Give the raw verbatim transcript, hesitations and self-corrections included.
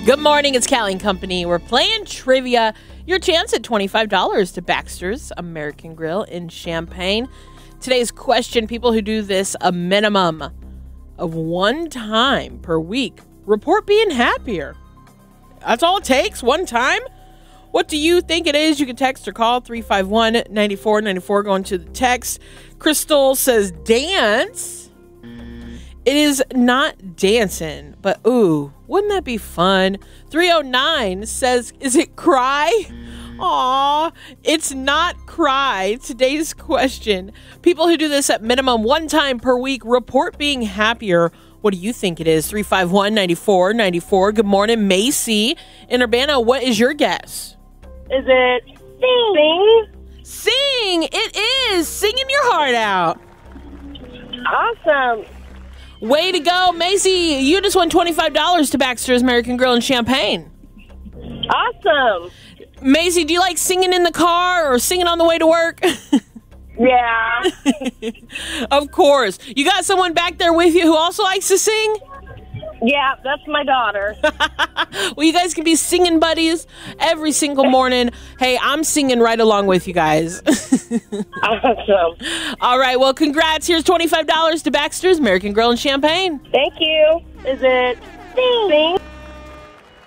Good morning, it's Callie and Company. We're playing trivia. Your chance at twenty-five dollars to Baxter's American Grill in Champaign. Today's question, people who do this a minimum of one time per week report being happier. That's all it takes, one time. What do you think it is? You can text or call three five one, nine four nine four. Going to the text. Crystal says dance. It is not dancing, but ooh, wouldn't that be fun? three oh nine says, is it cry? Aw, it's not cry. Today's question. People who do this at minimum one time per week report being happier. What do you think it is? three five one, nine four nine four. Good morning, Macy in Urbana. What is your guess? Is it sing? Sing! It is! Singing your heart out. Awesome. Way to go, Macy. You just won twenty-five dollars to Baxter's American Grill in Champaign. Awesome. Macy, do you like singing in the car or singing on the way to work? Yeah. Of course. You got someone back there with you who also likes to sing? Yeah, that's my daughter. Well, you guys can be singing buddies every single morning. Hey, I'm singing right along with you guys. Awesome. All right, well, congrats. Here's twenty-five dollars to Baxter's American Grill in Champaign. Thank you. Is it sing?